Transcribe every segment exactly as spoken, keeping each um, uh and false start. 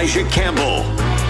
Elijah Campbell.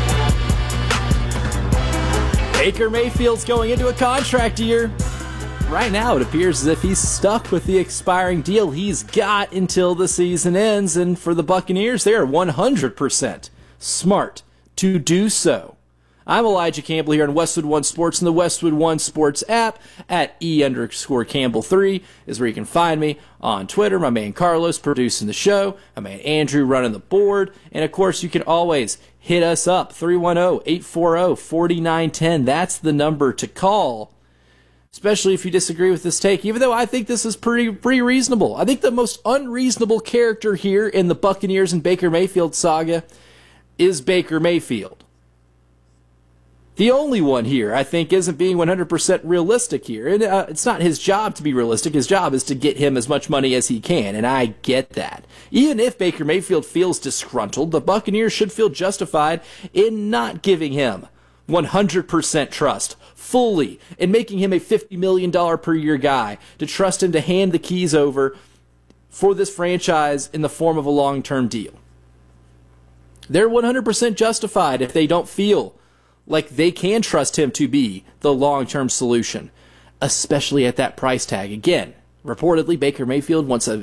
Baker Mayfield's going into a contract year. Right now, it appears as if he's stuck with the expiring deal he's got until the season ends, and for the Buccaneers, they are one hundred percent smart to do so. I'm Elijah Campbell here on Westwood One Sports and the Westwood One Sports app. At E underscore Campbell three is where you can find me on Twitter. My man Carlos producing the show. My man Andrew running the board. And of course, you can always hit us up, three one zero, eight four zero, four nine one zero. That's the number to call, especially if you disagree with this take, even though I think this is pretty, pretty reasonable. I think the most unreasonable character here in the Buccaneers and Baker Mayfield saga is Baker Mayfield. The only one here, I think, isn't being one hundred percent realistic here. And uh, it's not his job to be realistic. His job is to get him as much money as he can, and I get that. Even if Baker Mayfield feels disgruntled, the Buccaneers should feel justified in not giving him one hundred percent trust, fully, and making him a fifty million dollars per year guy, to trust him to hand the keys over for this franchise in the form of a long-term deal. They're one hundred percent justified if they don't feel like they can trust him to be the long-term solution, especially at that price tag. Again, reportedly, Baker Mayfield wants a